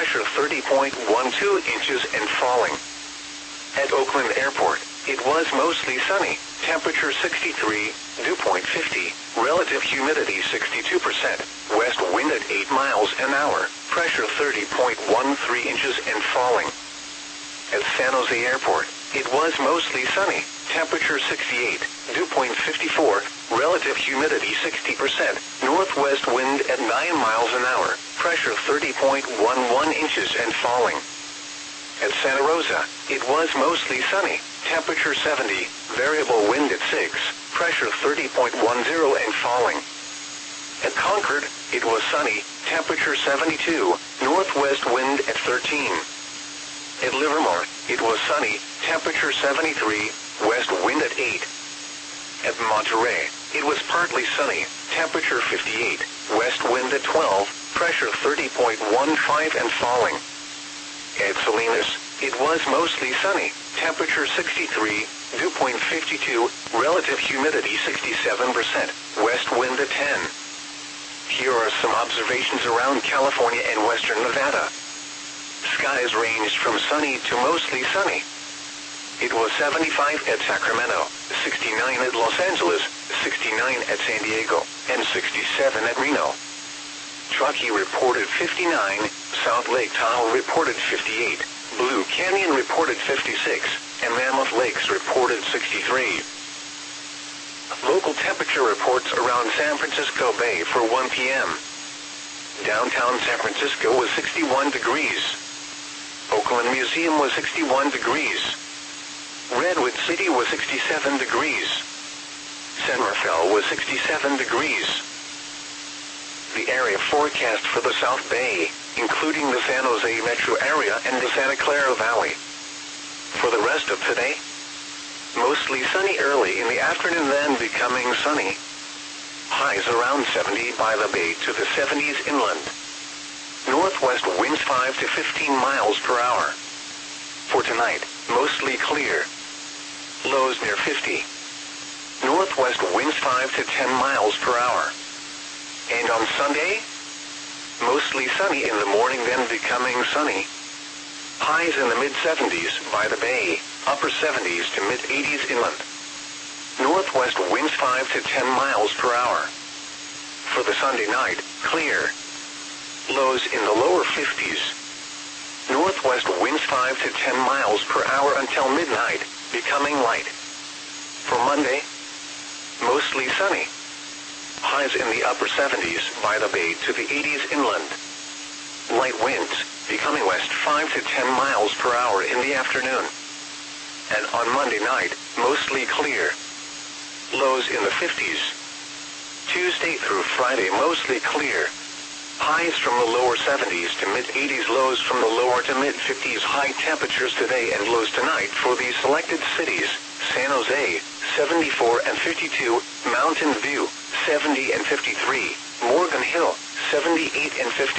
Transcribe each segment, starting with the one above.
pressure 30.12 inches and falling. At Oakland Airport, it was mostly sunny, temperature 63, dew point 50, relative humidity 62%, west wind at 8 miles an hour, pressure 30.13 inches and falling. At San Jose Airport, it was mostly sunny, temperature 68, dew point 54, relative humidity 60%, northwest wind at 9 miles an hour, pressure 30.11 inches and falling. At Santa Rosa, it was mostly sunny, temperature 70, variable wind at 6, pressure 30.10 and falling. At Concord, it was sunny, temperature 72, northwest wind at 13. At Livermore, it was sunny, temperature 73, west wind at 8. At Monterey, it was partly sunny, temperature 58, west wind at 12, pressure 30.15 and falling. At Salinas, it was mostly sunny, temperature 63, dew point 52, relative humidity 67%, west wind at 10. Here are some observations around California and western Nevada. Skies ranged from sunny to mostly sunny. It was 75 at Sacramento, 69 at Los Angeles, 69 at San Diego, and 67 at Reno. Truckee reported 59, South Lake Tahoe reported 58, Blue Canyon reported 56, and Mammoth Lakes reported 63. Local temperature reports around San Francisco Bay for 1 p.m. Downtown San Francisco was 61 degrees. Oakland Museum was 61 degrees. Redwood City was 67 degrees. San Rafael was 67 degrees. The area forecast for the South Bay, including the San Jose metro area and the Santa Clara Valley. For the rest of today, mostly sunny early in the afternoon, then becoming sunny. Highs around 70 by the bay to the 70s inland. Northwest winds 5 to 15 miles per hour. For tonight, mostly clear. Lows near 50. Northwest winds 5 to 10 miles per hour. And on Sunday, mostly sunny in the morning, then becoming sunny. Highs in the mid-70s by the bay, upper 70s to mid-80s inland. Northwest winds 5 to 10 miles per hour. For the Sunday night, clear. Lows in the lower 50s. Northwest winds 5 to 10 miles per hour until midnight, becoming light. For Monday, mostly sunny. Highs in the upper 70s by the bay to the 80s inland. Light winds, becoming west 5 to 10 miles per hour in the afternoon. And on Monday night, mostly clear. Lows in the 50s. Tuesday through Friday, mostly clear. Highs from the lower 70s to mid-80s, lows from the lower to mid-50s. High temperatures today and lows tonight for these selected cities: San Jose, 74 and 52, Mountain View, 70 and 53, Morgan Hill, 78 and 50.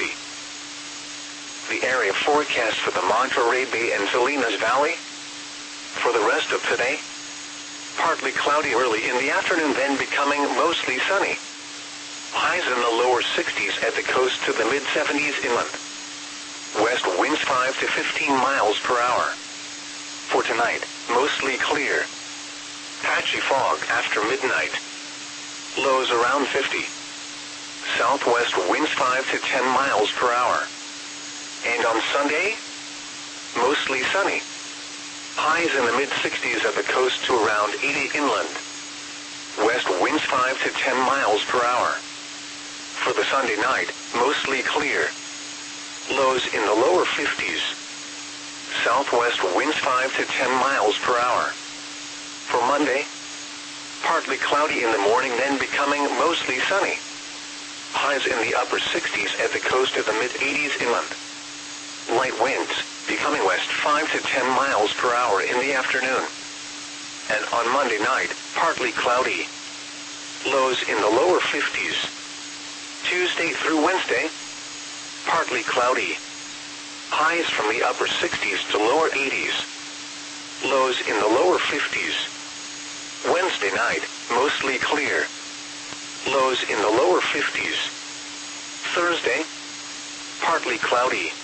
The area forecast for the Monterey Bay and Salinas Valley. For the rest of today, partly cloudy early in the afternoon, then becoming mostly sunny. Highs in the lower 60s at the coast to the mid-70s inland. West winds 5 to 15 miles per hour. For tonight, mostly clear. Patchy fog after midnight. Lows around 50. Southwest winds 5 to 10 miles per hour. And on Sunday, mostly sunny. Highs in the mid-60s at the coast to around 80 inland. West winds 5 to 10 miles per hour. For the Sunday night, mostly clear. Lows in the lower 50s. Southwest winds 5 to 10 miles per hour. For Monday, partly cloudy in the morning, then becoming mostly sunny. Highs in the upper 60s at the coast to the mid-80s inland. Light winds, becoming west 5 to 10 miles per hour in the afternoon. And on Monday night, partly cloudy. Lows in the lower 50s. Tuesday through Wednesday, partly cloudy. Highs from the upper 60s to lower 80s. Lows in the lower 50s. Wednesday night, mostly clear. Lows in the lower 50s. Thursday, partly cloudy.